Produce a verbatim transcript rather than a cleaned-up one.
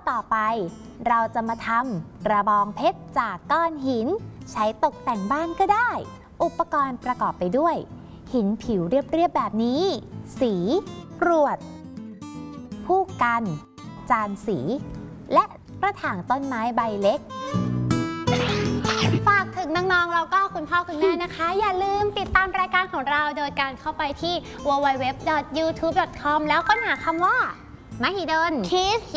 ต่อไปเราจะมาทำกระบองเพชรจากก้อนหินใช้ตกแต่งบ้านก็ได้อุปกรณ์ประกอบไปด้วยหินผิวเรียบๆแบบนี้สีกรวดผู้กันจานสีและกระถางต้นไม้ใบเล็กฝากถึงน้องๆแล้วก็คุณพ่อคุณแม่นะคะ อย่าลืมติดตามรายการของเราโดยการเข้าไปที่ ดับเบิลยู ดับเบิลยู ดับเบิลยู ดอท ยูทูบ ดอท คอม แล้วค้นหาคำว่ามหิดล Kids